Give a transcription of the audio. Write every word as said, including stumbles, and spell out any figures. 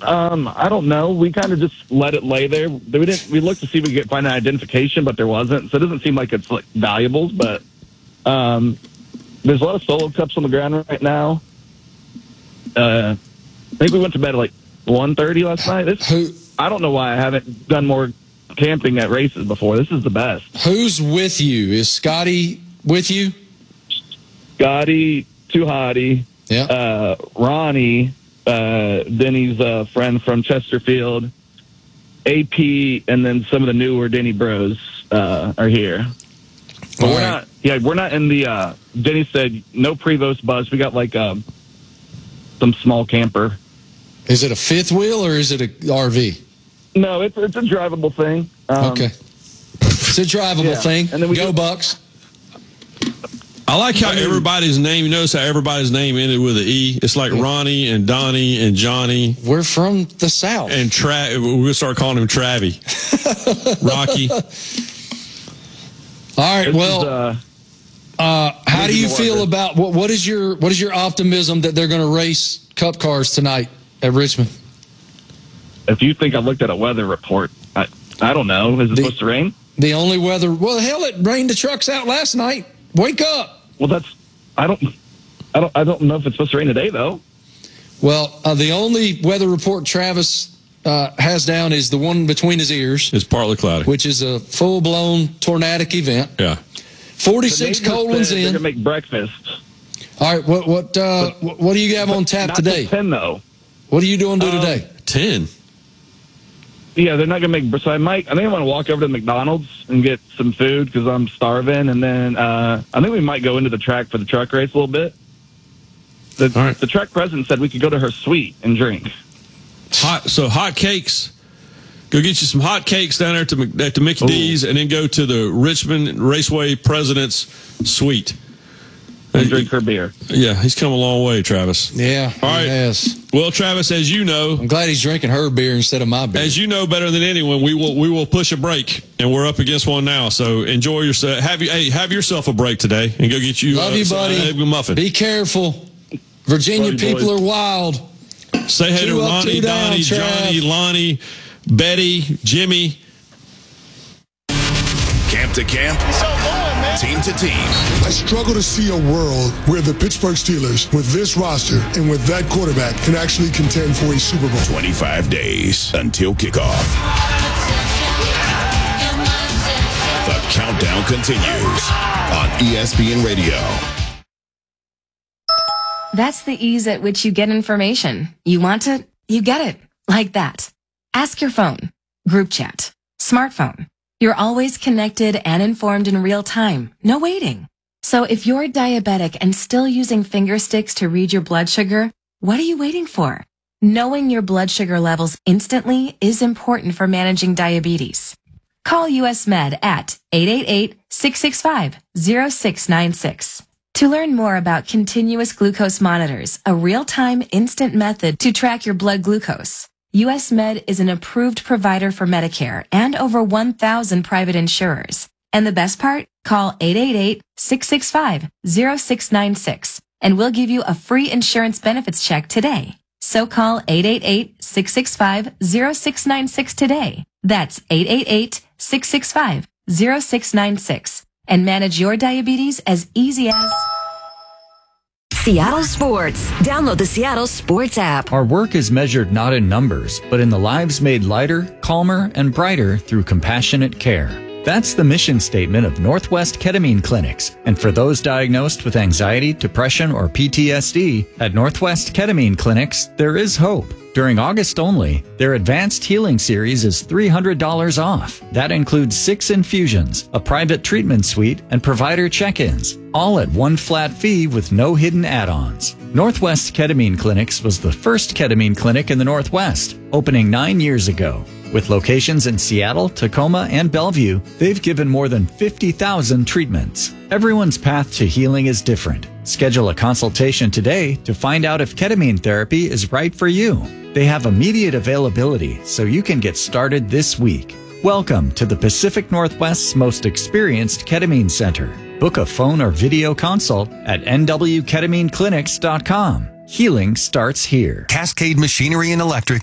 Um, I don't know. We kind of just let it lay there. We didn't. We looked to see if we could find an identification, but there wasn't. So it doesn't seem like it's like valuables. But um, there's a lot of solo cups on the ground right now. Uh, I think we went to bed at like one thirty last night. This, Who? I don't know why I haven't done more camping at races before. This is the best. Who's with you? Is Scotty with you? Scotty, Tuhati, Yeah. uh, Ronnie, uh, Denny's uh, friend from Chesterfield, A P, and then some of the newer Denny bros uh, are here. But All we're right. not. Yeah, we're not in the. Uh, Denny said no Prevost bus. We got like um, some small camper. Is it a fifth wheel or is it a R V? No, it's it's a drivable thing. Um, Okay. It's a drivable yeah. thing. And then we Go do- Bucks. I like how everybody's name, you notice how everybody's name ended with an E? It's like Ronnie and Donnie and Johnny We're from the South. and Tra- we'll start calling him Travie. Rocky. All right. This Well, is, uh, uh, how do you more feel of it. about what? What is your what is your optimism that they're going to race Cup cars tonight at Richmond? if you think I looked at a weather report, I I don't know. Is it The- supposed to rain? The only weather. Well, hell, it rained the trucks out last night. Wake up. Well, that's I don't I don't I don't know if it's supposed to rain today though. Well, uh, the only weather report Travis uh, has down is the one between his ears, It's partly cloudy. which is a full-blown tornadic event. Yeah. forty-six The neighbors cold ones said They're in. gonna make breakfast. All right, what what uh, what what do you have on tap Not today? till ten though. What are you doing to Um, today? ten. Yeah, they're not gonna make. So I might. I think I want to walk over to McDonald's and get some food because I'm starving, and then uh, I think we might go into the track for the truck race a little bit. The, All right. the track president said we could go to her suite and drink. Hot. So hot cakes. Go get you some hot cakes down there at the, at the Mickey Ooh. D's, and then go to the Richmond Raceway President's Suite. And drink her beer. Yeah, he's come a long way, Travis. Yeah, All right. he has. Well, Travis, as you know, I'm glad he's drinking her beer instead of my beer. as you know better than anyone, we will we will push a break, and we're up against one now. So enjoy yourself. Have you hey, have yourself a break today, and go get you. Love uh, you, some buddy. egg muffin. Be careful. Virginia Love you, people boys. are wild. Say hey Two to up, Ronnie, two down, Donnie, Trav. Johnny, Lonnie, Betty, Jimmy. Camp to camp, team to team. I struggle to see a world where the Pittsburgh Steelers, with this roster and with that quarterback, can actually contend for a Super Bowl. twenty-five days until kickoff. The countdown continues on E S P N Radio. That's the ease at which you get information. You want it, you get it. Like that. Ask your phone. Group chat. Smartphone. You're always connected and informed in real time. No waiting. So if you're diabetic and still using finger sticks to read your blood sugar, what are you waiting for? Knowing your blood sugar levels instantly is important for managing diabetes. Call U S Med at eight eight eight, six six five, zero six nine six. To learn more about continuous glucose monitors, a real-time instant method to track your blood glucose, U S Med is an approved provider for Medicare and over one thousand private insurers. And the best part? Call eight eight eight, six six five, zero six nine six and we'll give you a free insurance benefits check today. So call eight eight eight, six six five, zero six nine six today. That's eight eight eight, six six five, zero six nine six and manage your diabetes as easy as... Seattle Sports. Download the Seattle Sports app. Our work is measured not in numbers, but in the lives made lighter, calmer, and brighter through compassionate care. That's the mission statement of Northwest Ketamine Clinics. And for those diagnosed with anxiety, depression, or P T S D, at Northwest Ketamine Clinics, there is hope. During August only, their Advanced Healing Series is three hundred dollars off. That includes six infusions, a private treatment suite, and provider check-ins, all at one flat fee with no hidden add-ons. Northwest Ketamine Clinics was the first ketamine clinic in the Northwest, opening nine years ago. With locations in Seattle, Tacoma, and Bellevue, they've given more than fifty thousand treatments. Everyone's path to healing is different. Schedule a consultation today to find out if ketamine therapy is right for you. They have immediate availability, so you can get started this week. Welcome to the Pacific Northwest's most experienced ketamine center. Book a phone or video consult at N W ketamine clinics dot com. Healing starts here. Cascade Machinery and Electric